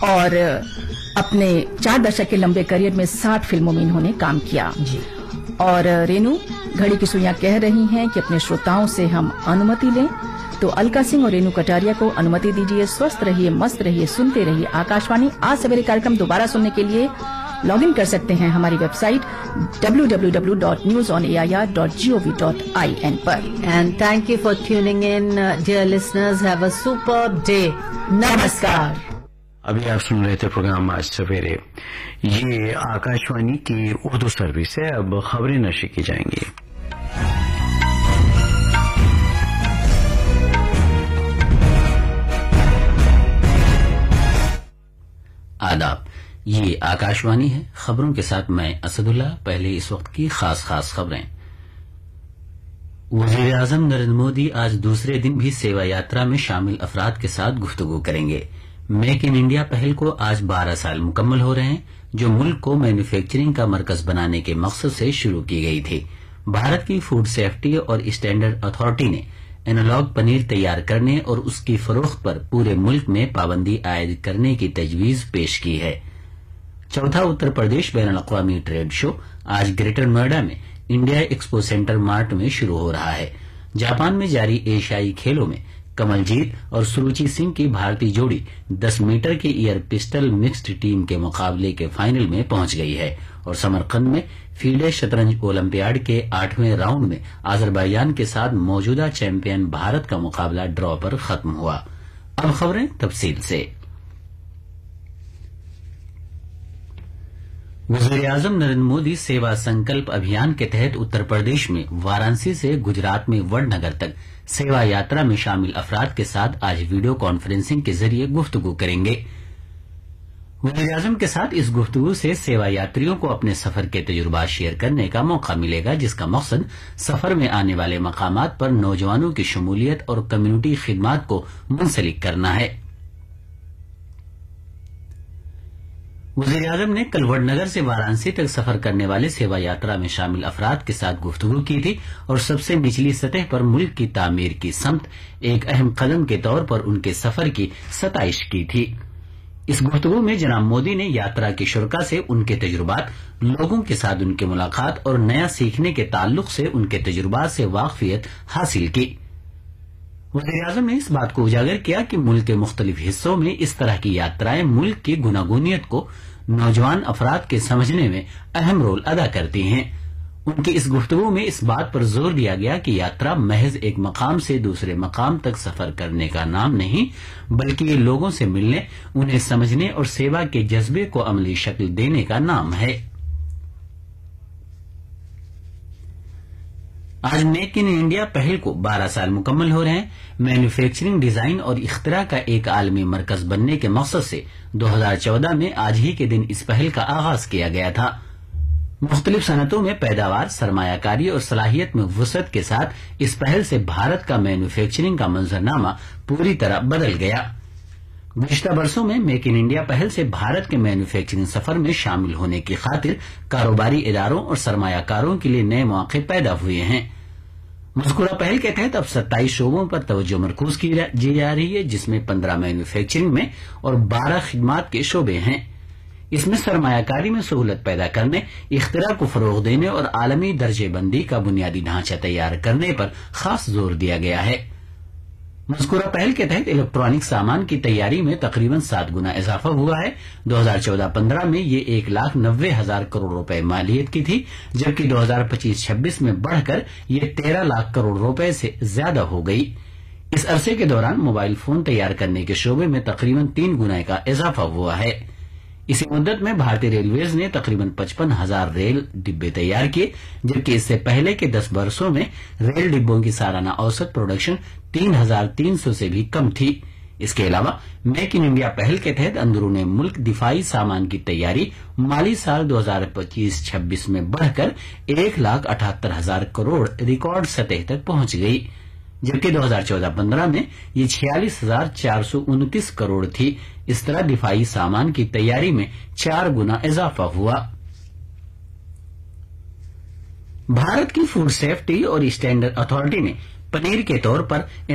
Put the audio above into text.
اور اپنے 4 دशक کے लंबे करियर में 60 फिल्मों में इन्होंने काम किया जी। और रेनू, घड़ी की सुइयां कह रही हैं कि अपने श्रोताओं से हम अनुमति लें, तो अलका सिंह और रेनू कटारिया को अनुमति दीजिए। स्वस्थ रहिए, मस्त रहिए, सुनते रहिए आकाशवाणी। आज सवेरे कार्यक्रम दोबारा सुनने के लिए लॉग इन कर सकते हैं हमारी वेबसाइट www.newsonair.gov.in पर। And thank you for tuning in, dear listeners. Have a superb day. नमस्कार। अभी आप सुन रहे थे प्रोग्राम आज सवेरे। ये आकाशवाणी की उर्दू सर्विस है। अब खबरें नशर की जाएंगी। आदाब, ये आकाशवाणी है। खबरों के साथ मैं असदुल्ला। पहले इस वक्त की खास खबरें। वजीर आजम नरेंद्र मोदी आज दूसरे दिन भी सेवा यात्रा में शामिल अफराद के साथ गुफ्तगू करेंगे। मेक इन इंडिया पहल को आज 12 साल मुकम्मल हो रहे हैं, जो मुल्क को मैन्युफैक्चरिंग का मरकज बनाने के मकसद से शुरू की गई थी। भारत की फूड सेफ्टी और स्टैंडर्ड अथॉरिटी ने एनालॉग पनीर तैयार करने और उसकी फरोख्त पर पूरे मुल्क में पाबंदी आयद करने की तजवीज पेश की है। चौथा उत्तर प्रदेश बैनुल अक़वामी ट्रेड शो आज ग्रेटर नोएडा में इंडिया एक्सपो सेंटर मार्ट में शुरू हो रहा है। जापान में जारी एशियाई खेलों में कमलजीत और सुरुचि सिंह की भारतीय जोड़ी 10 मीटर के एयर पिस्टल मिक्स्ड टीम के मुकाबले के फाइनल में पहुंच गई है और समरकंद में फील्डे शतरंज ओलंपियाड के 8वें राउंड में अजरबैजान के साथ मौजूदा चैंपियन भारत का मुकाबला ड्रॉ पर खत्म हुआ। अब खबरें तफसील से। वज़ीर आज़म नरेंद्र मोदी सेवा संकल्प अभियान के तहत उत्तर प्रदेश में वाराणसी से गुजरात में वडनगर तक सेवा यात्रा में शामिल अफराद के साथ आज वीडियो कॉन्फ्रेंसिंग के जरिए गुफ्तगू करेंगे। वज़ीर आज़म के साथ इस गुफ्तगू से सेवा यात्रियों को अपने सफर के तजुर्बा शेयर करने का मौका मिलेगा, जिसका मकसद सफर में आने वाले मकामात पर नौजवानों की शमूलियत और कम्युनिटी खिदमात को मुंसलिक करना है। वज़ीर आज़म ने कल वडनगर से वाराणसी तक सफर करने वाले सेवा यात्रा में शामिल अफराद के साथ गुफ्तगू की थी और सबसे निचली सतह पर मुल्क की तामीर की समत एक अहम कदम के तौर पर उनके सफर की सताइश की थी। इस गुफ्तगू में जनाब मोदी ने यात्रा की शुरा से उनके तजुर्बात, लोगों के साथ उनकी मुलाकात और नया सीखने के ताल्लुक से उनके तजुर्बात से वाकफियत हासिल की। वज़ीर आज़म ने इस बात को उजागर किया कि मुल्क के मुख्तलिफ हिस्सों में इस तरह की यात्राएं मुल्क की गुनागुनियत को नौजवान अफराद के समझने में अहम रोल अदा करती हैं। उनकी इस गुफ्तगू में इस बात पर जोर दिया गया कि यात्रा महज एक मकाम से दूसरे मकाम तक सफर करने का नाम नहीं, बल्कि ये लोगों से मिलने, उन्हें समझने और सेवा के जज्बे को अमली शक्ल देने का नाम है। आज मेक इन इंडिया पहल को 12 साल मुकम्मल हो रहे हैं। मैन्युफैक्चरिंग, डिजाइन और इख्तिरा का एक आलमी मरकज बनने के मकसद से 2014 में आज ही के दिन इस पहल का आगाज किया गया था। मुख्तलिफ सनतों में पैदावार, सरमायाकारी और सलाहियत में वुसअत के साथ इस पहल से भारत का मैन्युफैक्चरिंग का मंजरनामा पूरी तरह बदल गया। गुज़िश्ता बरसों में मेक इन इंडिया पहल से भारत के मैन्युफैक्चरिंग सफर में शामिल होने की खातिर कारोबारी इदारों और सरमायाकारों के लिए नए मौके पैदा हुए हैं। मज़कूरा पहल के तहत अब 27 शोबों पर तवज्जो मरकूज की जा रही है, जिसमें 15 मैन्युफैक्चरिंग में और 12 खिदमात के शोबे हैं। इसमें सरमायाकारी में सहूलत पैदा करने, इख्तिरा को फरोग देने और आलमी दर्जेबंदी का बुनियादी ढांचा तैयार करने पर खास जोर दिया गया है। मज़कूरा पहल के तहत इलेक्ट्रॉनिक सामान की तैयारी में तकरीबन 7 गुना इजाफा हुआ है। 2014-15 में ये 1,90,000 करोड़ रुपए मालियत की थी, जबकि 2025-26 में बढ़कर ये 13 लाख करोड़ रुपए से ज्यादा हो गई। इस अरसे के दौरान मोबाइल फोन तैयार करने के शोबे में तकरीबन 3 गुना का इजाफा हुआ है। इसी मुद्दत में भारतीय रेलवेज ने तकरीबन 55,000 रेल डिब्बे तैयार किए, जबकि इससे पहले के 10 वर्षों में रेल डिब्बों की सालाना औसत प्रोडक्शन 3,300 से भी कम थी। इसके अलावा मेक इन इंडिया पहल के तहत अंदरूनी मुल्क दिफाई सामान की तैयारी माली साल 2025-26 में बढ़कर 1,78,000 करोड़ रिकॉर्ड सतह तक पहुंच गई, जबकि 2014-15 में ये 46,429 करोड़ थी। इस तरह दिफाई सामान की तैयारी में 4 गुना इजाफा हुआ। भारत की फूड सेफ्टी और स्टैंडर्ड अथॉरिटी ने पनीर के तौर पर